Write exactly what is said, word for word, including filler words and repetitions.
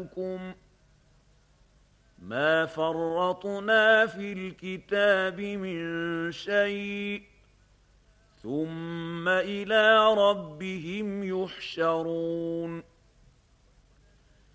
أمثالكم ما فرطنا في الكتاب من شيء ثم إلى ربهم يحشرون